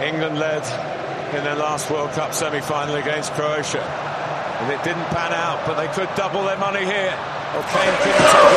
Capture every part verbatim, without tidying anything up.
England led in their last World Cup semi-final against Croatia. And it didn't pan out, but they could double their money here. Okay, couldn't take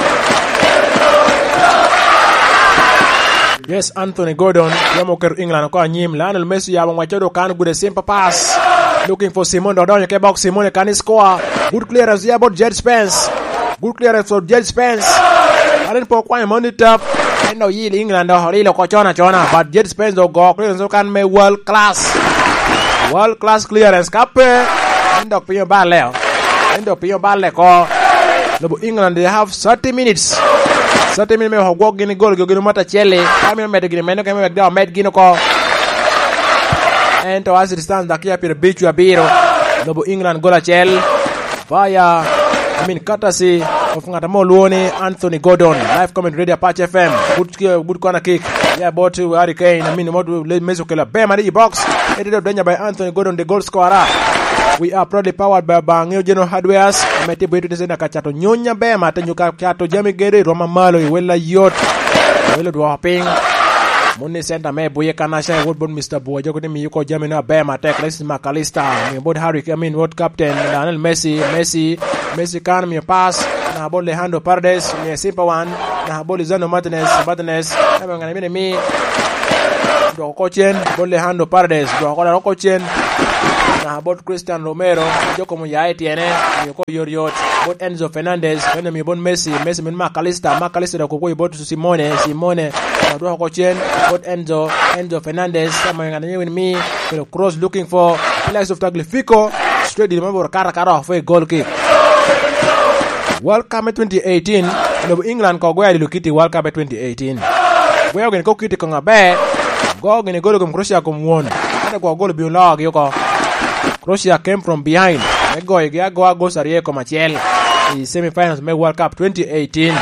it. Yes, Anthony Gordon, Yamoker England, ko anyim, Lionel Messi, Yabang Wachodo, can good a simple pass. Looking for Simone Dodon, you box Simone, can he score? Good clearance here about Jed Spence. Good clearance for Jed Spence. I didn't put quite money top. I know yield England, or Hilo Cochona, Chona, but Jed Spence, or go clearance, so can make world class. World class clearance, Cape. End up your ballet. End up your ballet, call. England, they have thirty minutes. thirty minutes of walking in goal, going to Mata Chile. I mean, Medicine, Meno came back down, Med Guinoco. And to us, it stands the Kia Pir Beach, Abiro. Lobo England, Gola Chel. Via, I mean, courtesy of Natamoluoni, Anthony Gordon. Live comment radio Patch F M. Good, good corner kick. Yeah, bought to Hurricane. I mean, what will Mesukela Bema box. Edited of danger by Anthony Gordon, the goal scorer. We are proudly powered by Bangio General Hardwares. Metibu yetu tena kachato nyonya bema tanyuka kato jami gere Roma malo iwela yot iwela dwaping Muni center me buye kanasha woodbone Mister Bojo kuni miyuko jami na bema tek Alexis McAllister mi bod Harry I mean what captain Lionel Messi Messi Messi kan mi pass na bol Alejandro Paredes mi simple one na bol Lisandro Martinez Martinez kama ngana mimi mi do kochen bol Alejandro Paredes do kola kochen na bot Christian Romero joko mo yae tiene yoko yoriot bot Enzo Fernandez when mi bon Messi Messi min McAllister McAllister ko ko bot Simone Simone do ko chen bot Enzo Enzo Fernandez kama ngana win me cross looking for Alex of Tagliafico straight in remember kara kara for a goal kick. World Cup twenty eighteen no England ko go ya lukiti World Cup twenty eighteen we are going to go kiti ko ngabe go ngene golo ko Croatia ko muon kada ko golo bi log yoko Croatia came from behind. Go go go go Sarie Comachiel. The semi-finals make World Cup twenty eighteen.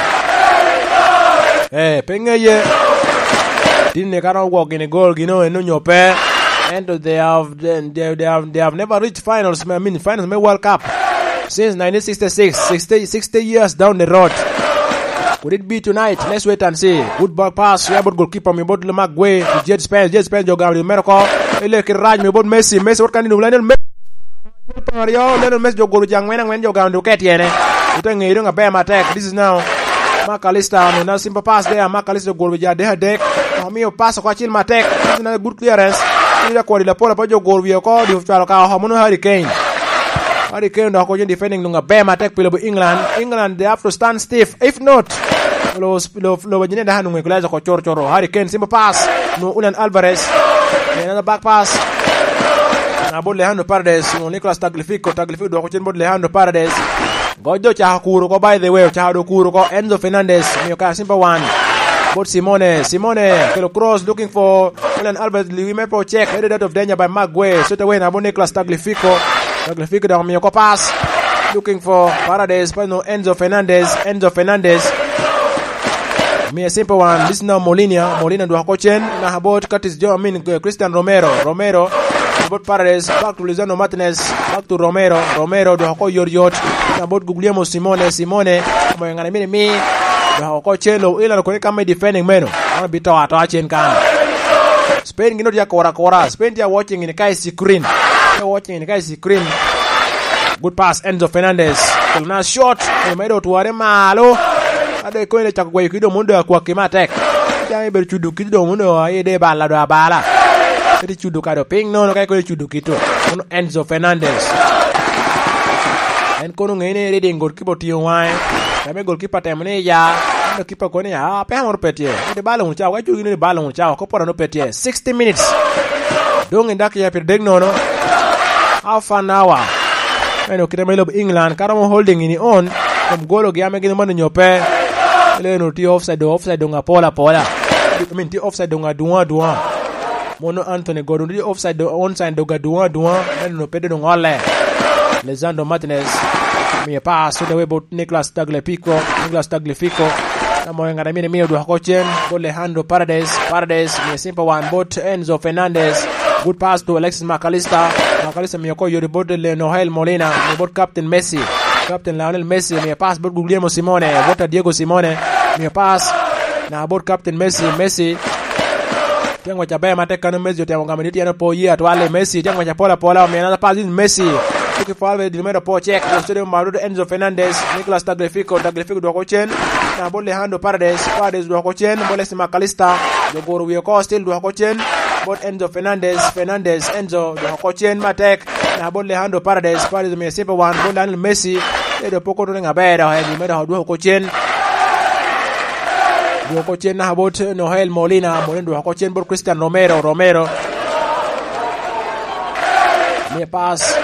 Eh, pengeye. Didn't they walk in a goal, you know, and no pair. And they have they, they have they have never reached finals. I mean, finals make World Cup since nineteen sixty-six. sixty, sixty years down the road. Could it be tonight? Let's wait and see. Good ball pass. We have goalkeeper. Me bought Lemag Way. Jed Spence. Jed Spence. Joga the Miracle. Ele Kiraj. Me bought Messi. Messi. What can you do? Lionel Messi. Lionel Messi. Joga the young man. When Joga the cat here. You think you don't a bam attack. This is now McAllister. No simple pass there. McAllister goal with your deck. Me pass. Watch him attack. This is another good clearance. You are calling the pole. Put your goal with your call. You try to call Hamono Hurricane. Hurricane. No coaching defending. No a bam attack. Below England. England. They have to stand stiff. If not. Lo lo lo wajine da hanu ngekulaza ko choro choro Hurricane simple pass no Julian Alvarez another back pass na bol Alejandro Paredes no Nicolas Tagliafico Tagliafico do ko chen bol Alejandro Paredes gojo cha kuru ko by the way cha do kuru ko Enzo Fernandez mi ka simple one bot Simone Simone kelo cross looking for Julian Alvarez we may pro check headed out of danger by Maguire straight away na bol Nicolas Tagliafico Tagliafico da mi ko pass looking for Paredes but no Enzo Fernandez Enzo Fernandez me a simple one. This is now Molina. Molina do hakochen. Na about Curtis Joe. I mean Christian Romero. Romero. About Paredes. Back to Lisandro Martinez. Back to Romero. Romero do hako yoriot. Na about Guglielmo Simone. Simone. Mo ngana mini mi. Do hakochen lo ila ko kama defending meno. Ana bitaw ato achen kan. Spain gino dia kora kora. Spain dia watching in kai screen. Dia watching in kai screen. Good pass Enzo Fernandez. Kulna shot. Romero tuare malo. Ade ko ile chakwa kido mundo kwa kimatek ja iber chudu kido mundo ide bala do bala ide chudu kado ping no no kai ko chudu kito no Enzo Fernandez en kono ngene reading goalkeeper tio wai kame goalkeeper temne ya no keeper ko ne ya pe amor petie ide bala un chawa chu ne bala un chawa ko pora no petie sixty minutes dong ndak ya per deg no no half an hour eno kiremelo England karamo holding ini on kom golo giame gine mano nyope le no ti offside offside nga pola pola I mean ti offside nga duwa duwa mono Anthony Gordon ti offside onside nga duwa duwa no pede no ngole Lisandro Martinez mi pass to the way about Nicolas Tagliafico Nicolas Tagliafico na mo ngara mini mi do hakochen bol Alejandro Paredes Paredes mi simple one bot Enzo Fernandez good pass to Alexis McAllister McAllister mi ko yori bot Lionel Molina mi bot captain Messi Captain Lionel Messi mi pass bot Guglielmo Simone bot Diego Simone mi pass na bot Captain Messi Messi Tiang cha be mate kan Messi tiang ngam ni tiang po yia to ale Messi tiang cha pola pola me na pass Messi looking for the numero po check Stadium Marudo Enzo Fernandez Nicolas Tagliafico Tagliafico do ko chen na bol Alejandro Paredes Paredes do ko chen bol si McAllister do goro wi ko still do ko chen bol Enzo Fernandez Fernandez Enzo do ko chen matek na bol Alejandro Paredes Paredes me simple one bol Lionel Messi e do poko do nga be do he numero do ko chen do ko chen na bot Noel Molina Molina do ko chen bol Cristian Romero Romero me pass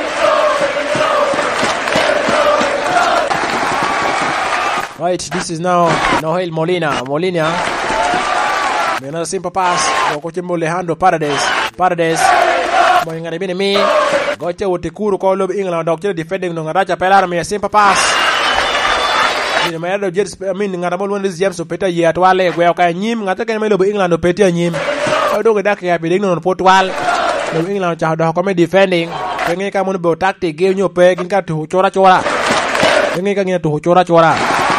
right, this is now Noel Molina. Molina. Another simple pass. Go to Alejandro Paredes. Paredes. Going to be me. Go to Utikuru call of England. Doctor defending Nongaracha Pelar. Me a simple pass. In the matter of Jets, I mean, Narabol one is James to Peter Yatwale. Where can Yim, Natakan Melo England to Peter Yim. I don't get that being on Portugal. No England child come defending. Pengen kamu buat taktik game nyo pengen kan tu cora cora. Pengen kan tu cora cora.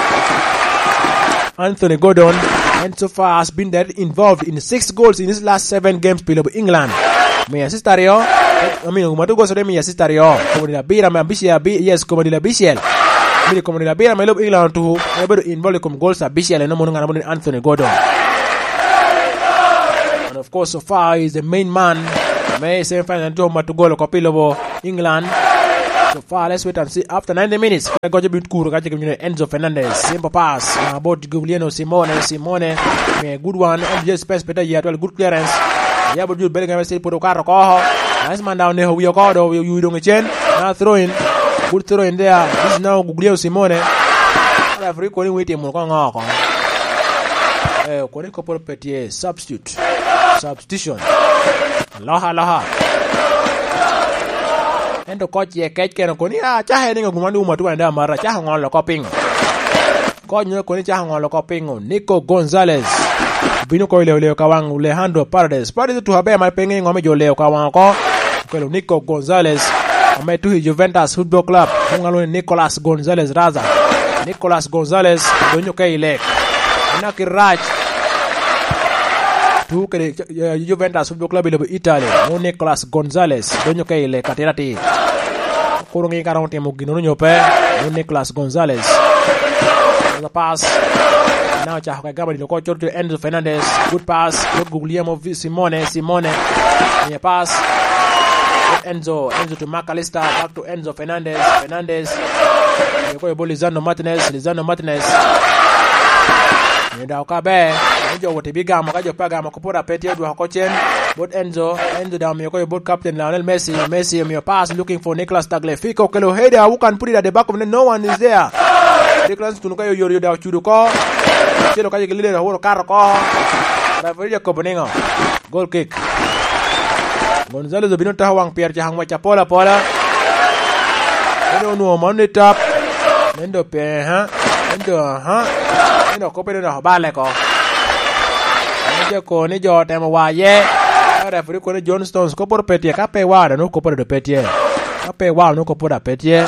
Anthony Gordon, and so far has been there involved in six goals in his last seven games below England. Me assist Rio. I mean, umatu go so me assist Rio. Como de la bira me ambisia yes, como de la bisiel. Me como de la bira me love England to able to involve come goals at bisiel no mo ngana Anthony Gordon. And of course, so far is the main man. May same final to umatu go ko below England. So far, let's wait and see. After ninety minutes, I got a bit cool. I got Enzo Fernandez. Simple pass. About Giuliano Simone. Simone. A good one. And just pass better yet. Well, good clearance. Yeah, but you better say put a car. Nice man down there. We are called. You don't chain. Now throw in. Good throw in there. This is now Giuliano Simone. I'm recording with him. Eh, Corey Couple Petier. Substitute. Substitution. Laha laha. Endo coach ye kech keno koni ah chahe ningo gumandu umatu anda mara chahe ngolo coping coach nyo koni chahe ngolo coping Nico Gonzalez bino ko leo leo kawang Alejandro Paredes Paredes tu habe mai pengen ngome jo leo kawang ko ko Nico Gonzalez ame tu Juventus Football Club ngalo Nicolas Gonzalez Raza Nicolas Gonzalez donyo kai lek na kiraj tu ke Juventus Football Club ile Italy no Nicolas Gonzalez donyo kai lek katerati Kurungi karong temo gino nyope no Nicolas Gonzalez. The pass now cha ka gaba dilo ko to Enzo Fernandez. Good pass. Good Guglielmo Simone Simone. The pass. Enzo Enzo to McAllister. Back to Enzo Fernandez. Fernandez. Ko ball Lisandro Martinez. Lisandro Martinez. Nda okabe. Njo wote biga makajo paga makopora pete do hakochen. But Enzo Enzo down me ko board captain Lionel Messi. Messi me pass looking for Nicolas Tagliafico. Kelo header who can put it at the back of the net. No one is there. Nicolas tunuka yo yo da chudu ko. Chelo kaje gilile da horo karo ko. Referee ko boningo. Goal kick. Gonzalez bino ta hawang pier cha hangwa cha pola pola. Endo no money tap. Endo pe ha. Endo ha. Endo ko pe no bale ko. Endo ko ni jo tema wa ye. Referee ko ni John Stones ko por petie ka pe wa no ko por de petie. Ka pe wa no ko por da petie.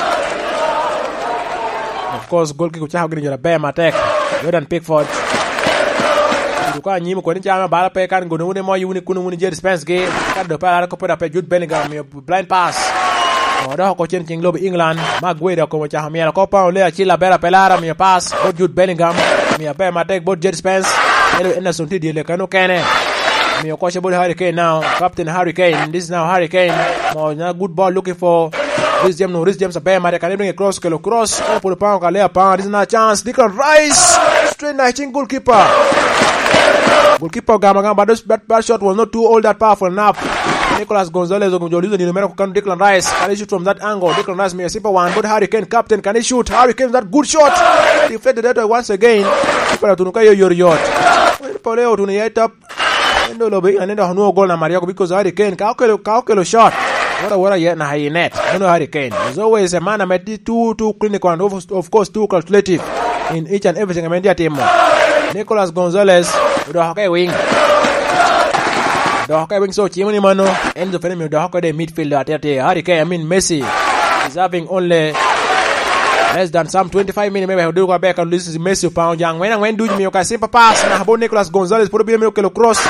Of course, goal kick uchaha gini jora Bam attack. Jordan Pickford. Duka nyimo ko ni chama bala pe kan gono une mo yuni kunu muni Jed Spence ge. Kan do pa ko por da pe Jude Bellingham blind pass. Oda ko chen king lob England. Maguire ko uchaha mi ko pa ole achila bela pelara mi pass. Bo Jude Bellingham. Mi Bam attack bo Jed Spence. Elo Anderson ti di le kanu kene. Mi ko shebol Harry Kane now. Captain Harry Kane. This is now Harry Kane. Mo na good ball looking for this James no, this James Abe Maria can bring a cross, Kelo cross, oh, put the pound, Kalea pound, this is not a chance. Declan Rice, straight nineteen goalkeeper. Goalkeeper Gamagan, but this bad, bad shot was not too all that powerful enough. Nicolas Gonzalez, Gonzalez, the numerical can Declan Rice, can he shoot from that angle? Declan Rice may a simple one, but Harry Kane, captain, can he shoot? Harry Kane, that good shot. Deflected that once again. People to Nukayo, your yacht. Poleo to the eight up. And no goal na Mario because Harry Kane, Kaukelo shot. What a what a yet na high net. No no Harry Kane. There's always a man I met too too clinical and of, of course too calculative in each and everything I mean their team. Nicolas Gonzalez with the hockey wing. The hockey wing so chimney mano. End of enemy the hockey midfielder at Harry Kane. I mean Messi is having only less than some twenty-five minutes. Maybe he'll do go back and this is Messi pound young. When I went do me okay simple pass. Na habo Nicolas Gonzalez put be me okay cross.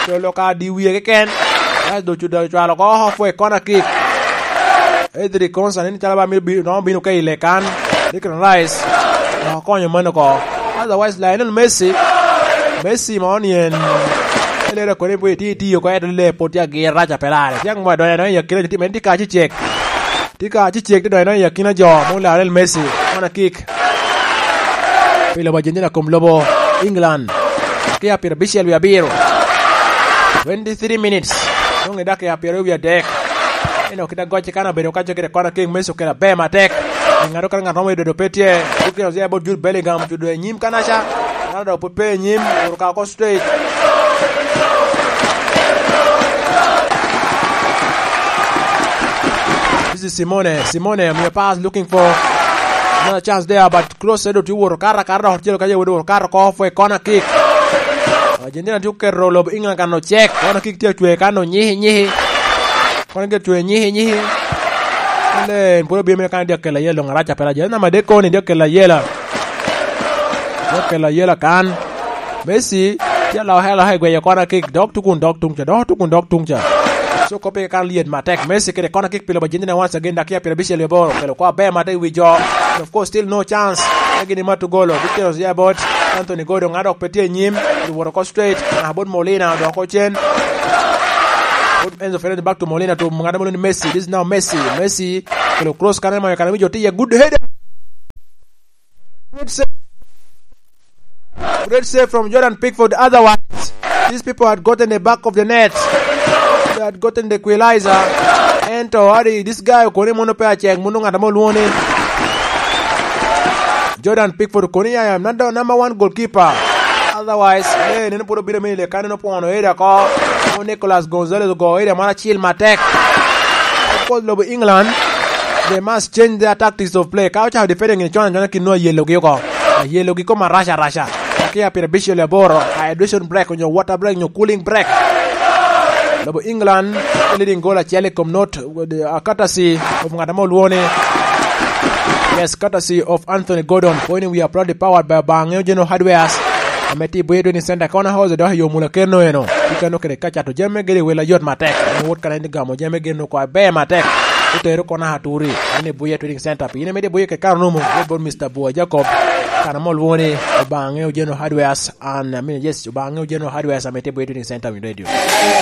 to loka di wiye ken as do chuda chwalo ko halfway corner kick Edri Konsa ni chala ba mi bi no bi no kai le kan Declan Rice no ko nyo mano ko otherwise Lionel Messi Messi monien ele re ko ni bu ti ti yo ko edle potia guerra cha pelare yang mo do no yakina ti men ti ka chi check ti ka chi check do no yakina jo mo Lionel Messi corner kick pila ba jendina kom lobo England kia per Bishel via Biro twenty-three minutes nong edake ya per via deck eno kita goche kana bedo kacho kile corner kick Messi kila bema tek ngaro kana ngaro do do petie ukira zia bo Jude Bellingham to do nyim kana cha ngaro do pepe nyim uruka ko straight this is Simone Simone my pass looking for another chance there but close to to work kara kara hotelo kaje wodo kara ko foi corner kick Argentina tu ke rolo England kan no check corner kick tie tue kan no nyihi nyihi corner kick tue nyihi nyihi le puro bien me kan dia ke la yelo ngaracha pela je na ma de ko ni dia ke la yela dia ke la yela kan Messi dia la hela hai gwe corner kick dog tukun dog tungcha dog tukun dog tungcha so ko pe kan liet ma tek Messi ke corner kick pelo Argentina once again dakia pelo Bishel Leboro pelo kwa be ma de wijo of course still no chance again ma to golo because yeah but Anthony Gordon ngado petie nyim to work straight na bon Molina do ko chen Enzo Fernandez back to Molina to ngado Molina Messi this is now Messi Messi pelo cross kana ma kana wijo tie good header good save great save from Jordan Pickford otherwise these people had gotten the back of the net they had gotten the equalizer and to hurry this guy ko ni mono pe a check mono ngada mo luone Jordan Pickford ko ni I am not the number one goalkeeper otherwise eh ni puro bire mele kan no pono area ko Nicolas Gonzalez go area mara chill matek ko lo England they must change their tactics of play ka cha defending in China China kino yellow ko yellow ko ma rasha rasha kia per Bishel Leboro hydration break on your water break your cooling break Lobo England leading goal at Telecom not the uh, courtesy of Ngadamo Luone. Yes, courtesy of Anthony Gordon. Pointing we are proudly powered by Bangeo General Hardwares. Ameti Boyedo in center corner house the door you mulakeno eno. You can look at the catch to Jemme Gary will a yacht matek. And what can I gamo Jemme Geno kwa bear matek. Utero kona haturi. Any Boye trading center. Pine made Boye Karumu, Mister Boy Jacob. Kanamol Wone, Bangeo General Hardwares and I mean yes, Bangeo General Hardwares Ameti Boye trading center with radio.